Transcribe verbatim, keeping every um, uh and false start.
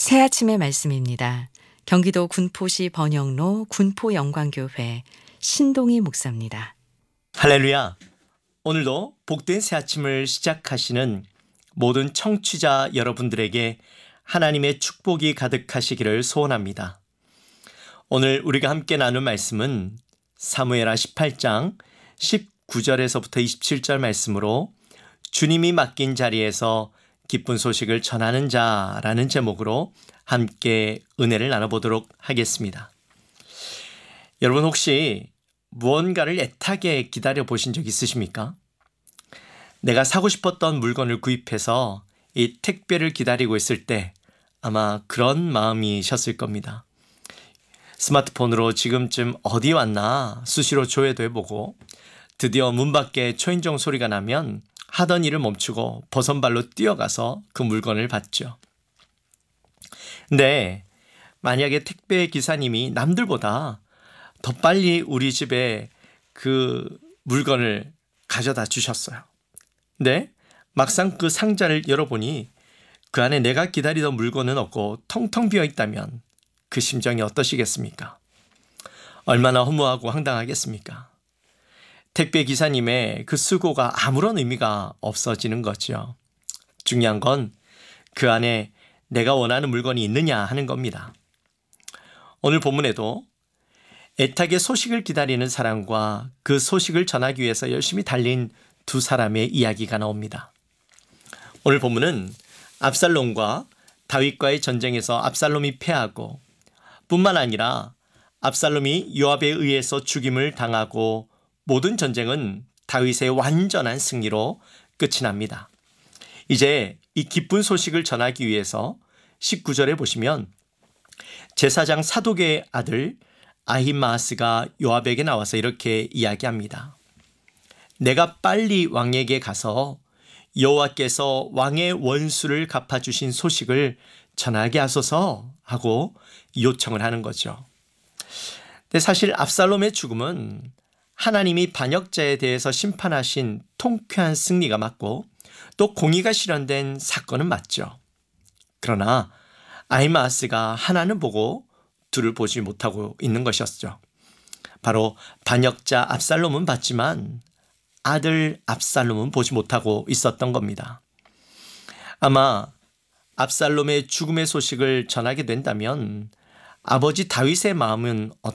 새아침의 말씀입니다. 경기도 군포시 번영로 군포영광교회 신동희 목사입니다. 할렐루야! 오늘도 복된 새아침을 시작하시는 모든 청취자 여러분들에게 하나님의 축복이 가득하시기를 소원합니다. 오늘 우리가 함께 나눌 말씀은 사무엘하 십팔 장 십구 절에서부터 이십칠 절 말씀으로 주님이 맡긴 자리에서 기쁜 소식을 전하는 자라는 제목으로 함께 은혜를 나눠보도록 하겠습니다. 여러분 혹시 무언가를 애타게 기다려 보신 적 있으십니까? 내가 사고 싶었던 물건을 구입해서 이 택배를 기다리고 있을 때 아마 그런 마음이셨을 겁니다. 스마트폰으로 지금쯤 어디 왔나 수시로 조회도 해보고 드디어 문 밖에 초인종 소리가 나면 하던 일을 멈추고 버선발로 뛰어가서 그 물건을 받죠. 근데 만약에 택배 기사님이 남들보다 더 빨리 우리 집에 그 물건을 가져다 주셨어요. 근데 막상 그 상자를 열어보니 그 안에 내가 기다리던 물건은 없고 텅텅 비어 있다면 그 심정이 어떠시겠습니까? 얼마나 허무하고 황당하겠습니까? 택배 기사님의 그 수고가 아무런 의미가 없어지는 거죠. 중요한 건 그 안에 내가 원하는 물건이 있느냐 하는 겁니다. 오늘 본문에도 애타게 소식을 기다리는 사람과 그 소식을 전하기 위해서 열심히 달린 두 사람의 이야기가 나옵니다. 오늘 본문은 압살롬과 다윗과의 전쟁에서 압살롬이 패하고 뿐만 아니라 압살롬이 요압에 의해서 죽임을 당하고 모든 전쟁은 다윗의 완전한 승리로 끝이 납니다. 이제 이 기쁜 소식을 전하기 위해서 십구 절에 보시면 제사장 사독의 아들 아히마아스가 요압에게 나와서 이렇게 이야기합니다. 내가 빨리 왕에게 가서 여호와께서 왕의 원수를 갚아주신 소식을 전하게 하소서 하고 요청을 하는 거죠. 근데 사실 압살롬의 죽음은 하나님이 반역자에 대해서 심판하신 통쾌한 승리가 맞고 또 공의가 실현된 사건은 맞죠. 그러나 아히마아스가 하나는 보고 둘을 보지 못하고 있는 것이었죠. 바로 반역자 압살롬은 봤지만 아들 압살롬은 보지 못하고 있었던 겁니다. 아마 압살롬의 죽음의 소식을 전하게 된다면 아버지 다윗의 마음은